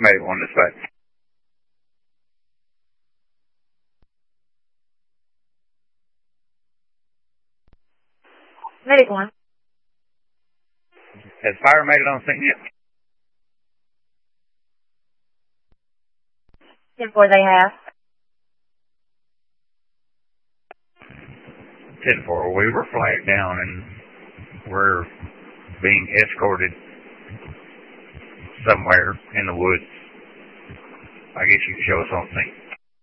Medic 1 dispatch. Medic 1. Has fire made it on scene yet? 10-4 they have. 10-4, we were flagged down and we're being escorted somewhere in the woods. I guess you can show us on scene.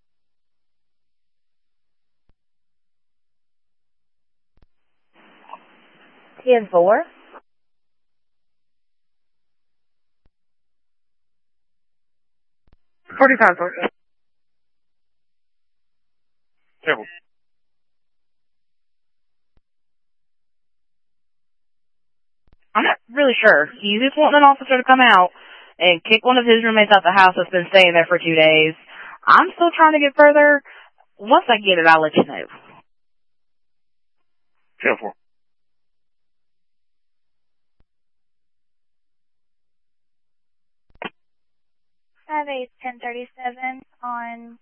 Ten-4. $45. Terrible. I'm not really sure. He's just wanting an officer to come out and kick one of his roommates out the house that's been staying there for 2 days. I'm still trying to get further. Once I get it, I'll let you know. 10-4. I have a 1037 on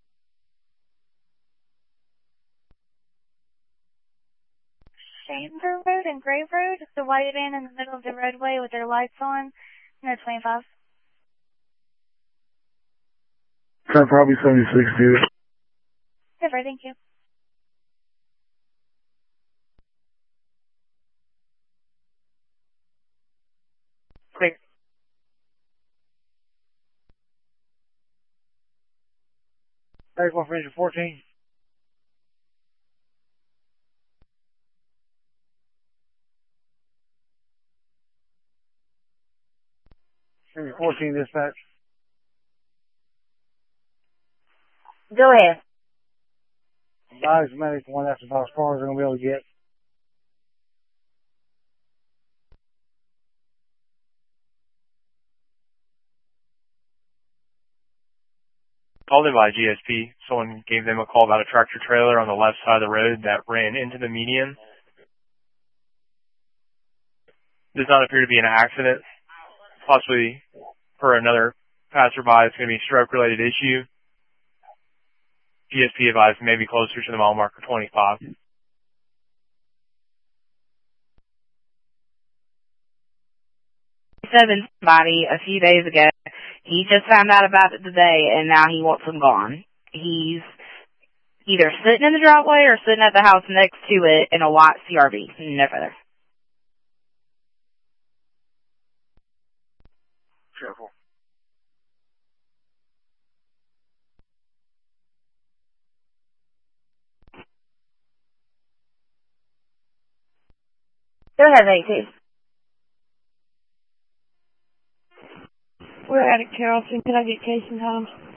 Chamber Road and Grave Road. The white van in the middle of the roadway with their lights on. No 25. Probably 76, dude. Super, thank you. Quick. Medic 1 for engine 14. Engine 14 dispatch. Go ahead. Advise Medic 1, that's about as far as they're going to be able to get. Called in by GSP. Someone gave them a call about a tractor trailer on the left side of the road that ran into the median. Does not appear to be an accident. Possibly for another passerby, it's going to be a stroke-related issue. GSP advised maybe closer to the mile marker 25. 7 somebody a few days ago. He just found out about it today, and now he wants them gone. He's either sitting in the driveway or sitting at the house next to it in a white CRV. No further. Careful. Go ahead, 18. We're at Carrollton. Can I get case and time?